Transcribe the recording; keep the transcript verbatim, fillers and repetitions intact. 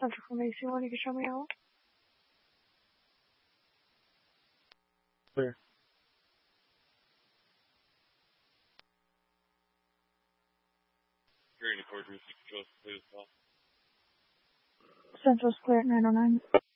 Central from A C one. You can show me out. Clear. Security four three six, control, please call. Central's clear at nine oh nine.